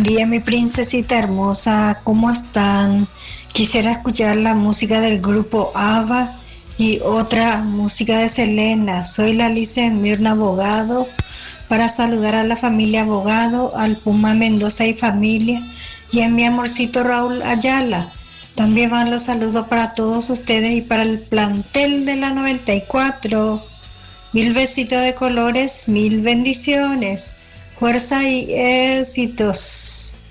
día, mi princesita hermosa, ¿cómo están? Quisiera escuchar la música del grupo ABBA y otra música de Selena. Soy la Alicia Mirna Abogado para saludar a la familia Abogado, al Puma Mendoza y familia y a mi amorcito Raúl Ayala. También van los saludos para todos ustedes y para el plantel de la 94. Mil besitos de colores, mil bendiciones, fuerza y éxitos.